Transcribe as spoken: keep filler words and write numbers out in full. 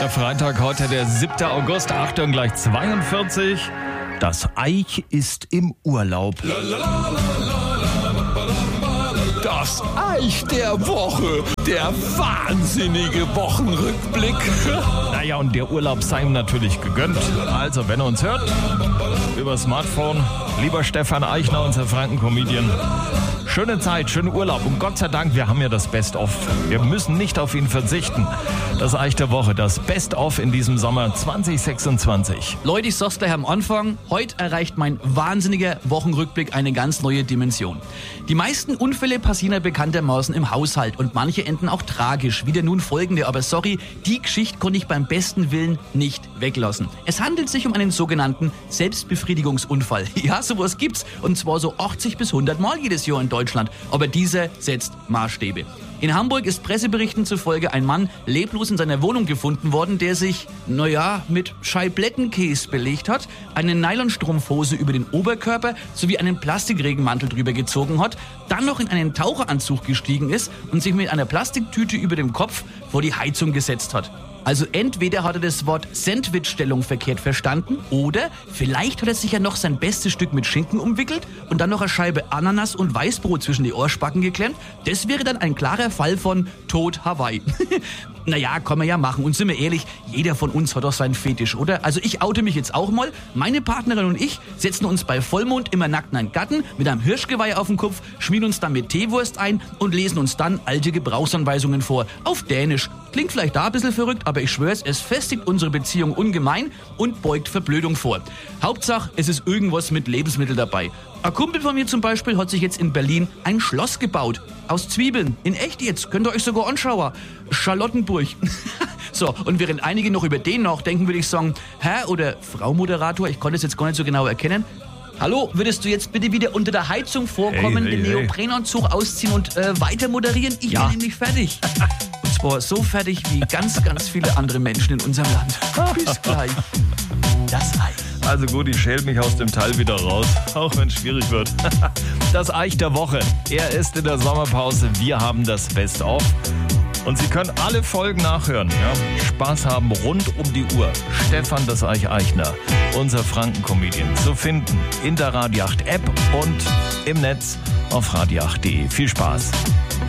Der Freitag, heute der siebte August, Achtung, gleich zweiundvierzig. Das Eich ist im Urlaub. Das Eich der Woche, der wahnsinnige Wochenrückblick. Naja, und der Urlaub sei ihm natürlich gegönnt. Also, wenn er uns hört, über Smartphone, lieber Stefan Eichner, unser Franken-Comedian. Schöne Zeit, schönen Urlaub und Gott sei Dank, wir haben ja das Best-of. Wir müssen nicht auf ihn verzichten. Das Eich der Woche, das Best-of in diesem Sommer zwanzig sechsundzwanzig. Leute, ich sag's gleich am Anfang, heute erreicht mein wahnsinniger Wochenrückblick eine ganz neue Dimension. Die meisten Unfälle passieren ja bekanntermaßen im Haushalt und manche enden auch tragisch, wie der nun folgende. Aber sorry, die Geschichte konnte ich beim besten Willen nicht weglassen. Es handelt sich um einen sogenannten Selbstbefriedigungsunfall. Ja, sowas gibt's und zwar so achtzig bis hundert Mal jedes Jahr in Deutschland. Aber dieser setzt Maßstäbe. In Hamburg ist Presseberichten zufolge ein Mann leblos in seiner Wohnung gefunden worden, der sich, naja, mit Scheiblettenkäse belegt hat, eine Nylonstrumpfhose über den Oberkörper sowie einen Plastikregenmantel drüber gezogen hat, dann noch in einen Taucheranzug gestiegen ist und sich mit einer Plastiktüte über dem Kopf vor die Heizung gesetzt hat. Also entweder hat er das Wort Sandwichstellung verkehrt verstanden oder vielleicht hat er sich ja noch sein bestes Stück mit Schinken umwickelt und dann noch eine Scheibe Ananas und Weißbrot zwischen die Ohrspacken geklemmt. Das wäre dann ein klarer Fall von Tod Hawaii. Naja, kann man ja machen. Und sind wir ehrlich, jeder von uns hat doch seinen Fetisch, oder? Also ich oute mich jetzt auch mal. Meine Partnerin und ich setzen uns bei Vollmond immer nackt in einen Garten mit einem Hirschgeweih auf dem Kopf, schmieren uns dann mit Teewurst ein und lesen uns dann alte Gebrauchsanweisungen vor. Auf Dänisch. Klingt vielleicht da ein bisschen verrückt, aber ich schwör's, es festigt unsere Beziehung ungemein und beugt Verblödung vor. Hauptsache, es ist irgendwas mit Lebensmittel dabei. Ein Kumpel von mir zum Beispiel hat sich jetzt in Berlin ein Schloss gebaut. Aus Zwiebeln. In echt jetzt. Könnt ihr euch sogar anschauen. Charlottenburg. So, und während einige noch über den nachdenken, würde ich sagen, Herr oder Frau Moderator, ich konnte es jetzt gar nicht so genau erkennen. Hallo, würdest du jetzt bitte wieder unter der Heizung vorkommen, Hey, hey, den hey. Neoprenanzug ausziehen und äh, weiter moderieren? Ich Ja. bin nämlich fertig. Und zwar so fertig wie ganz, ganz viele andere Menschen in unserem Land. Bis gleich. Das Eich. Also gut, ich schäle mich aus dem Teil wieder raus, auch wenn es schwierig wird. Das Eich der Woche. Er ist in der Sommerpause. Wir haben das Best-of. Und Sie können alle Folgen nachhören. Ja? Spaß haben rund um die Uhr. Stefan das Eich Eichner, unser Franken-Comedian, zu finden in der Radio acht App und im Netz auf radio acht punkt de. Viel Spaß.